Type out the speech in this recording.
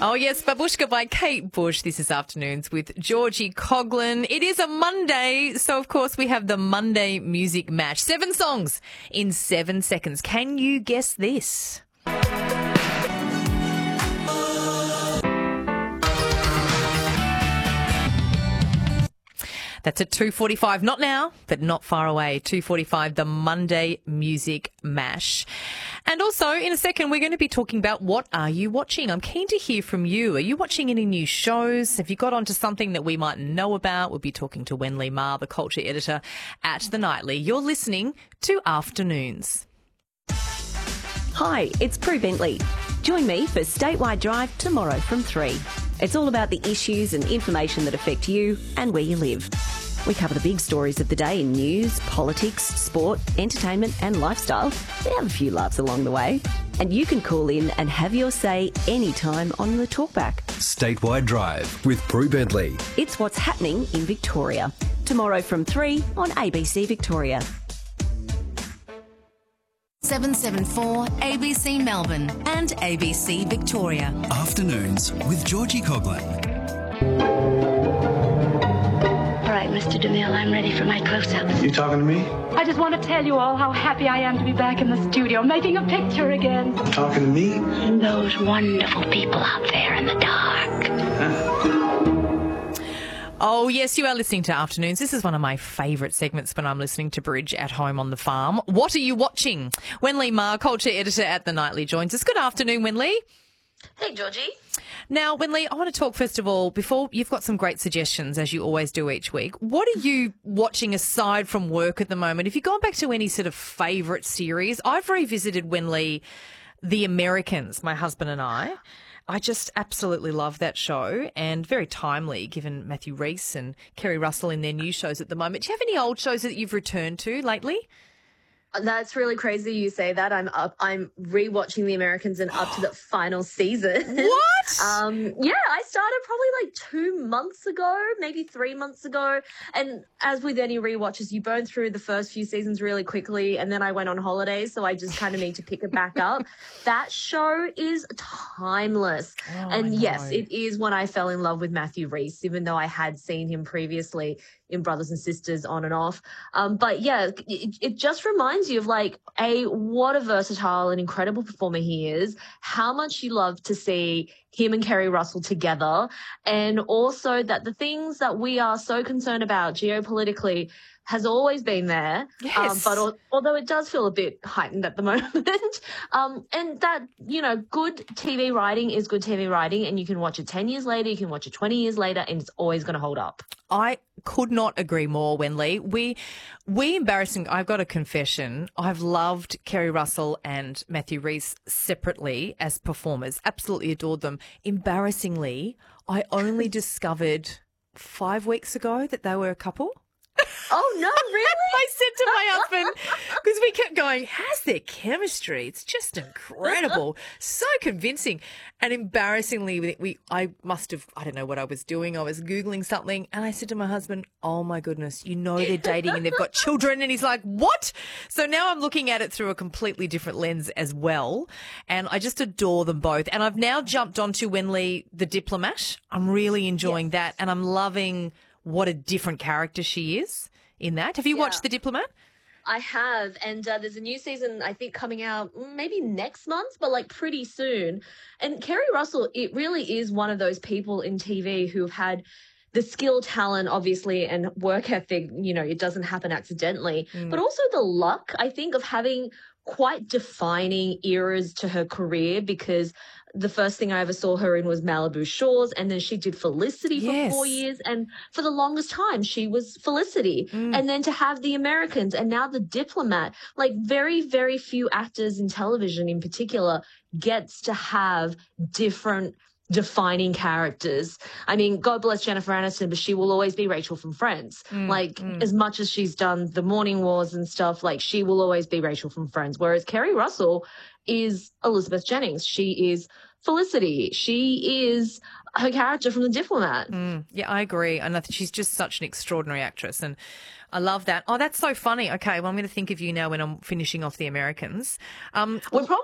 Oh, yes, Babushka by Kate Bush. This is Afternoons with Georgie Coughlin. It is a Monday, so of course we have the Monday Music Match. 7 songs in 7 seconds. Can you guess this? That's at 2:45. Not now, but not far away. 2:45, the Monday Music Mash. And also, in a second, we're going to be talking about what are you watching? I'm keen to hear from you. Are you watching any new shows? Have you got onto something that we might know about? We'll be talking to Wenlei Ma, the culture editor at The Nightly. You're listening to Afternoons. Hi, it's Prue Bentley. Join me for Statewide Drive tomorrow from 3. It's all about the issues and information that affect you and where you live. We cover the big stories of the day in news, politics, sport, entertainment and lifestyle. We have a few laughs along the way. And you can call in and have your say anytime on the talkback. Statewide Drive with Prue Bentley. It's what's happening in Victoria. Tomorrow from 3 on ABC Victoria. 774 ABC Melbourne and ABC Victoria. Afternoons with Georgie Coughlin. All right, Mr. DeMille, I'm ready for my close-up. You talking to me? I just want to tell you all how happy I am to be back in the studio, making a picture again. Talking to me? And those wonderful people out there in the dark. Oh, yes, you are listening to Afternoons. This is one of my favourite segments when I'm listening to Bridge at home on the farm. What are you watching? Wenlei Ma, culture editor at The Nightly, joins us. Good afternoon, Wenlei. Hey, Georgie. Now, Wenlei, I want to talk first of all, before you've got some great suggestions, as you always do each week. What are you watching aside from work at the moment? Have you gone back to any sort of favourite series? I've revisited, Wenlei, The Americans, my husband and I. I just absolutely love that show, and very timely given Matthew Rhys and Kerry Russell in their new shows at the moment. Do you have any old shows that you've returned to lately? That's really crazy you say that. I'm rewatching The Americans and up to the final season. What? Yeah, I started probably like 2 months ago, maybe 3 months ago. And as with any rewatches, you burn through the first few seasons really quickly, and then I went on holidays, so I just kind of need to pick it back up. That show is timeless. Oh, and yes, it is when I fell in love with Matthew Rhys, even though I had seen him previously in Brothers and Sisters on and off. But yeah, it just reminds you of like, what a versatile and incredible performer he is, how much you love to see him and Kerry Russell together, and also that the things that we are so concerned about geopolitically has always been there. Yes. But although it does feel a bit heightened at the moment, and that, good TV writing is good TV writing, and you can watch it 10 years later, you can watch it 20 years later, and it's always going to hold up. I could not agree more, Wenlei. We embarrassing. I've got a confession. I've loved Kerry Russell and Matthew Rhys separately as performers. Absolutely adored them. Embarrassingly, I only discovered 5 weeks ago that they were a couple. Oh, no, really? I said to my husband, because we kept going, how's their chemistry? It's just incredible. So convincing. And embarrassingly, I don't know what I was doing. I was Googling something, and I said to my husband, oh my goodness, they're dating and they've got children. And he's like, what? So now I'm looking at it through a completely different lens as well. And I just adore them both. And I've now jumped onto Wenlei, The Diplomat. I'm really enjoying that. And I'm loving what a different character she is in that. Have you watched The Diplomat? I have, and there's a new season, I think, coming out maybe next month, but like pretty soon. And Kerry Russell, it really is one of those people in TV who have had the skill, talent, obviously, and work ethic. It doesn't happen accidentally, but also the luck, I think, of having quite defining eras to her career, because the first thing I ever saw her in was Malibu Shores, and then she did Felicity for 4 years, and for the longest time she was Felicity. And then to have The Americans and now The Diplomat, like very, very few actors in television in particular gets to have different defining characters. I mean, God bless Jennifer Aniston, but she will always be Rachel from Friends. As much as she's done the Morning Wars and stuff, like she will always be Rachel from Friends. Whereas Kerry Russell is Elizabeth Jennings. She is Felicity. She is her character from The Diplomat. Yeah, I agree. And I think she's just such an extraordinary actress. And I love that. Oh, that's so funny. Okay, well, I'm going to think of you now when I'm finishing off The Americans. We're probably